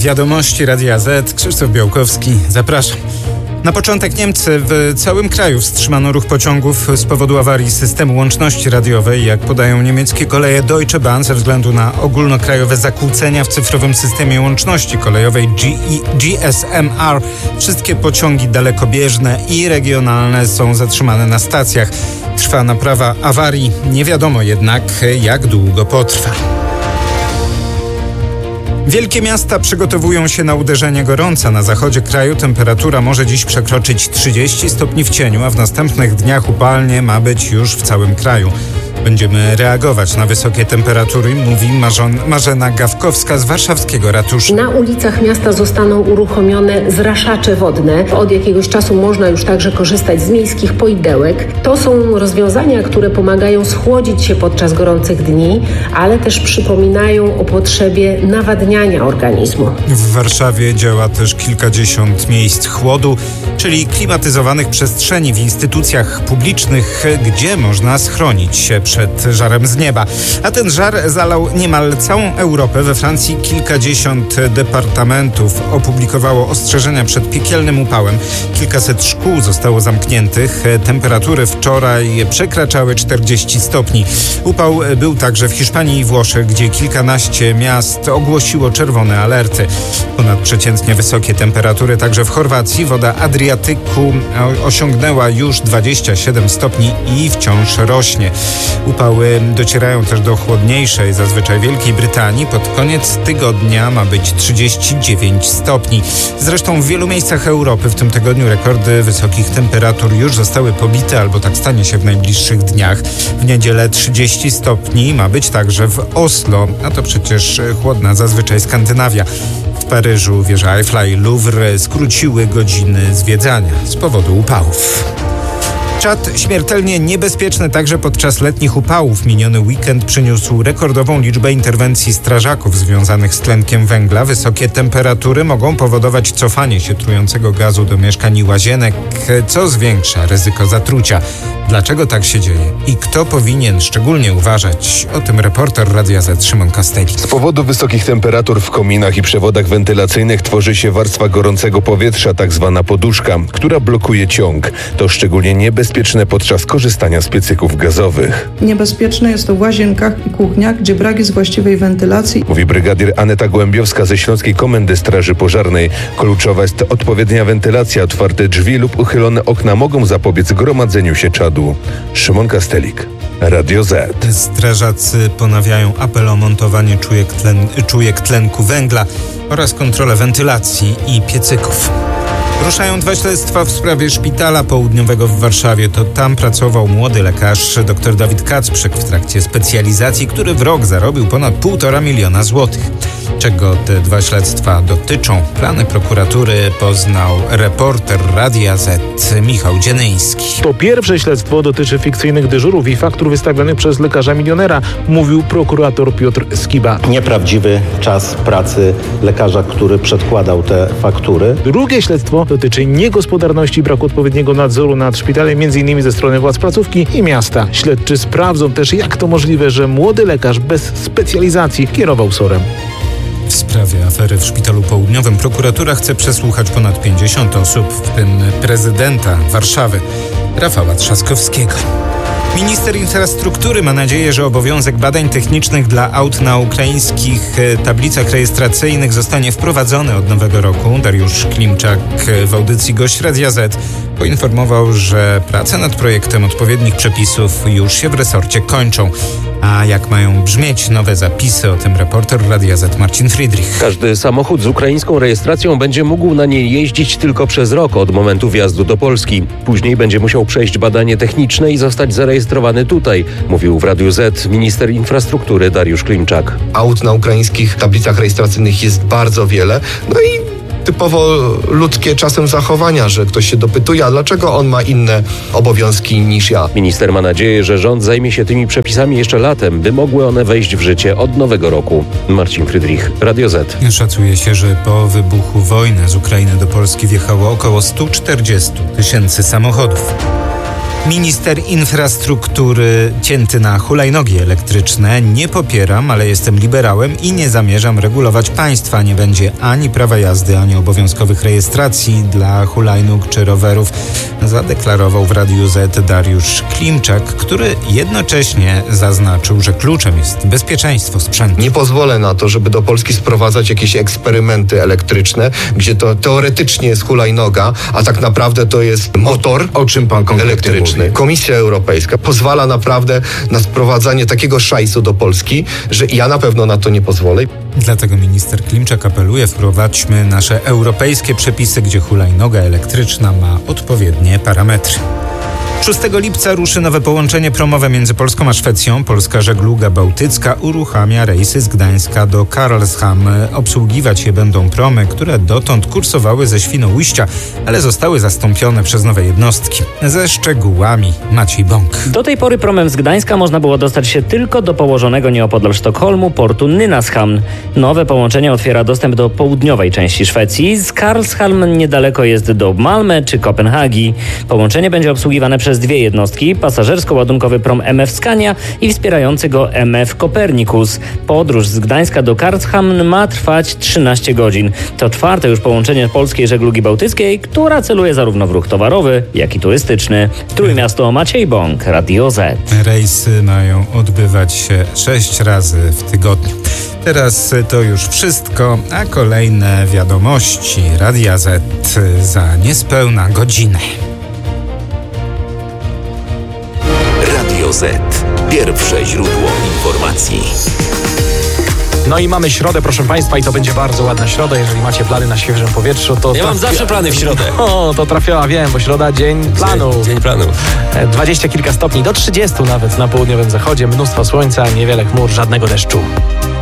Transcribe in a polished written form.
Wiadomości Radia Z. Krzysztof Białkowski. Zapraszam. Na początek Niemcy. W całym kraju wstrzymano ruch pociągów z powodu awarii systemu łączności radiowej. Jak podają niemieckie koleje Deutsche Bahn, ze względu na ogólnokrajowe zakłócenia w cyfrowym systemie łączności kolejowej GSMR, wszystkie pociągi dalekobieżne i regionalne są zatrzymane na stacjach. Trwa naprawa awarii. Nie wiadomo jednak, jak długo potrwa. Wielkie miasta przygotowują się na uderzenie gorąca. Na zachodzie kraju temperatura może dziś przekroczyć 30 stopni w cieniu, a w następnych dniach upalnie ma być już w całym kraju. Będziemy reagować na wysokie temperatury, mówi Marzena Gawkowska z warszawskiego ratusza. Na ulicach miasta zostaną uruchomione zraszacze wodne. Od jakiegoś czasu można już także korzystać z miejskich poidełek. To są rozwiązania, które pomagają schłodzić się podczas gorących dni, ale też przypominają o potrzebie nawadniania organizmu. W Warszawie działa też kilkadziesiąt miejsc chłodu, czyli klimatyzowanych przestrzeni w instytucjach publicznych, gdzie można schronić się przed żarem z nieba. A ten żar zalał niemal całą Europę. We Francji kilkadziesiąt departamentów opublikowało ostrzeżenia przed piekielnym upałem. Kilkaset szkół zostało zamkniętych. Temperatury wczoraj przekraczały 40 stopni. Upał był także w Hiszpanii i Włoszech, gdzie kilkanaście miast ogłosiło czerwone alerty. Ponadprzeciętnie wysokie temperatury także w Chorwacji. Woda Adriatyku osiągnęła już 27 stopni i wciąż rośnie. Upały docierają też do chłodniejszej, zazwyczaj Wielkiej Brytanii. Pod koniec tygodnia ma być 39 stopni. Zresztą w wielu miejscach Europy w tym tygodniu rekordy wysokich temperatur już zostały pobite, albo tak stanie się w najbliższych dniach. W niedzielę 30 stopni ma być także w Oslo, a to przecież chłodna zazwyczaj Skandynawia. W Paryżu wieża Eiffla i Louvre skróciły godziny zwiedzania z powodu upałów. Czad śmiertelnie niebezpieczny także podczas letnich upałów. Miniony weekend przyniósł rekordową liczbę interwencji strażaków związanych z tlenkiem węgla. Wysokie temperatury mogą powodować cofanie się trującego gazu do mieszkań i łazienek, co zwiększa ryzyko zatrucia. Dlaczego tak się dzieje i kto powinien szczególnie uważać? O tym reporter Radia Z Szymon Kastelik. Z powodu wysokich temperatur w kominach i przewodach wentylacyjnych tworzy się warstwa gorącego powietrza, tak zwana poduszka, która blokuje ciąg. To szczególnie niebezpieczne podczas korzystania z piecyków gazowych. Niebezpieczne jest to w łazienkach i kuchniach, gdzie brak jest właściwej wentylacji. Mówi brygadier Aneta Gołębiowska ze Śląskiej Komendy Straży Pożarnej. Kluczowa jest odpowiednia wentylacja. Otwarte drzwi lub uchylone okna mogą zapobiec gromadzeniu się czadu. Szymon Kastelik, Radio Z. Strażacy ponawiają apel o montowanie czujek tlenku węgla oraz kontrolę wentylacji i piecyków. Ruszają dwa śledztwa w sprawie szpitala południowego w Warszawie. To tam pracował młody lekarz dr Dawid Kacprzyk w trakcie specjalizacji, który w rok zarobił ponad 1,5 miliona złotych. Czego te dwa śledztwa dotyczą? Plany prokuratury poznał reporter Radia Z Michał Dzienyński. To pierwsze śledztwo dotyczy fikcyjnych dyżurów i faktur wystawionych przez lekarza milionera, mówił prokurator Piotr Skiba. Nieprawdziwy czas pracy lekarza, który przedkładał te faktury. Drugie śledztwo dotyczy niegospodarności, braku odpowiedniego nadzoru nad szpitalem, m.in. ze strony władz placówki i miasta. Śledczy sprawdzą też, jak to możliwe, że młody lekarz bez specjalizacji kierował SOR-em. W sprawie afery w Szpitalu Południowym prokuratura chce przesłuchać ponad 50 osób, w tym prezydenta Warszawy Rafała Trzaskowskiego. Minister infrastruktury ma nadzieję, że obowiązek badań technicznych dla aut na ukraińskich tablicach rejestracyjnych zostanie wprowadzony od nowego roku. Dariusz Klimczak w audycji Gość Radia Z poinformował, że prace nad projektem odpowiednich przepisów już się w resorcie kończą. A jak mają brzmieć nowe zapisy, o tym reporter Radia Z Marcin Friedrich. Każdy samochód z ukraińską rejestracją będzie mógł na niej jeździć tylko przez rok od momentu wjazdu do Polski. Później będzie musiał przejść badanie techniczne i zostać zarejestrowany tutaj, mówił w Radiu Z minister infrastruktury Dariusz Klimczak. Aut na ukraińskich tablicach rejestracyjnych jest bardzo wiele. No i typowo ludzkie czasem zachowania, że ktoś się dopytuje, a dlaczego on ma inne obowiązki niż ja. Minister ma nadzieję, że rząd zajmie się tymi przepisami jeszcze latem, by mogły one wejść w życie od nowego roku. Marcin Friedrich, Radio Z. Szacuje się, że po wybuchu wojny z Ukrainy do Polski wjechało około 140 000 samochodów. Minister infrastruktury cięty na hulajnogi elektryczne. Nie popieram, ale jestem liberałem i nie zamierzam regulować państwa. Nie będzie ani prawa jazdy, ani obowiązkowych rejestracji dla hulajnóg czy rowerów, zadeklarował w Radiu Z Dariusz Klimczak, który jednocześnie zaznaczył, że kluczem jest bezpieczeństwo sprzętu. Nie pozwolę na to, żeby do Polski sprowadzać jakieś eksperymenty elektryczne, gdzie to teoretycznie jest hulajnoga, a tak naprawdę to jest motor. O czym pan konkretnie elektryczny. mówi? Komisja Europejska pozwala naprawdę na sprowadzanie takiego szajsu do Polski, że ja na pewno na to nie pozwolę. Dlatego minister Klimczak apeluje: wprowadźmy nasze europejskie przepisy, gdzie hulajnoga elektryczna ma odpowiednie parametry. 6 lipca ruszy nowe połączenie promowe między Polską a Szwecją. Polska Żegluga Bałtycka uruchamia rejsy z Gdańska do Karlshamn. Obsługiwać je będą promy, które dotąd kursowały ze Świnoujścia, ale zostały zastąpione przez nowe jednostki. Ze szczegółami Maciej Bąk. Do tej pory promem z Gdańska można było dostać się tylko do położonego nieopodal Sztokholmu portu Nynäshamn. Nowe połączenie otwiera dostęp do południowej części Szwecji. Z Karlshamn niedaleko jest do Malmö czy Kopenhagi. Połączenie będzie obsługiwane przez dwie jednostki, pasażersko-ładunkowy prom MF Scania i wspierający go MF Copernicus. Podróż z Gdańska do Karlshamn ma trwać 13 godzin. To czwarte już połączenie polskiej żeglugi bałtyckiej, która celuje zarówno w ruch towarowy, jak i turystyczny. Trójmiasto, Maciej Bąk, Radio Z. Rejsy mają odbywać się 6 razy w tygodniu. Teraz to już wszystko, a kolejne wiadomości Radia Z za niespełna godzinę. Radio Z. Pierwsze źródło informacji. No i mamy środę, proszę państwa, i to będzie bardzo ładna środa. Jeżeli macie plany na świeżym powietrzu, to... Ja mam zawsze plany w środę. O, to trafiła, wiem, bo środa dzień planu. Dzień planu. 20 kilka stopni, do 30 nawet na południowym zachodzie. Mnóstwo słońca, niewiele chmur, żadnego deszczu.